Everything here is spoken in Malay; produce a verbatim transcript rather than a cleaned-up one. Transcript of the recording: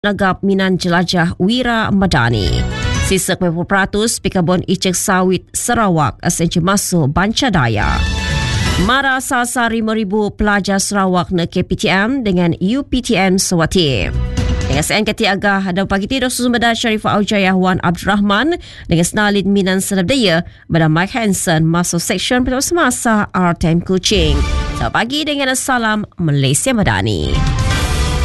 Nagap Minan Jelajah Wira Madani. Sisak lima puluh peratus pikabon icek sawit Sarawak asenci masuk Banca Daya. Mara sasar lima ribu pelajar Sarawak na K P T M dengan U P T M Sawati. Dengan S N K T Agah dan pagi tidur Susumada Sharifah Aujayah Wan Abdul Rahman dengan Snalid Minan Senabdaya pada Mike Hansen masuk seksyen pertama semasa R T M Kuching. Selamat pagi dengan salam Malaysia Madani.